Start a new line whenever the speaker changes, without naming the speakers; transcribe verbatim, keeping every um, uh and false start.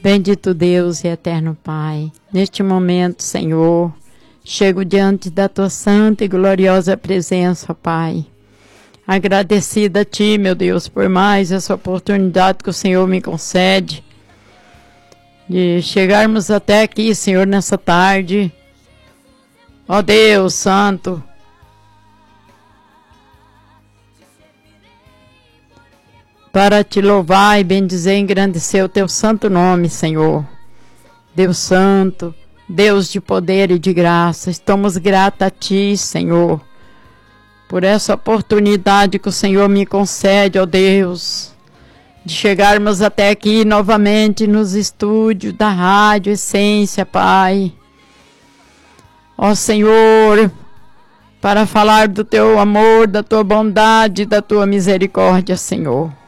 Bendito Deus e eterno Pai, neste momento, Senhor, chego diante da Tua santa e gloriosa presença, ó Pai. Agradecida a Ti, meu Deus, por mais essa oportunidade que o Senhor me concede de chegarmos até aqui, Senhor, nessa tarde. Ó Deus Santo, para Te louvar e bendizer e engrandecer o Teu santo nome, Senhor. Deus Santo, Deus de poder e de graça, estamos gratos a Ti, Senhor, por essa oportunidade que o Senhor me concede, ó Deus, de chegarmos até aqui novamente nos estúdios da Rádio Essência, Pai. Ó Senhor, para falar do Teu amor, da Tua bondade, da Tua misericórdia, Senhor.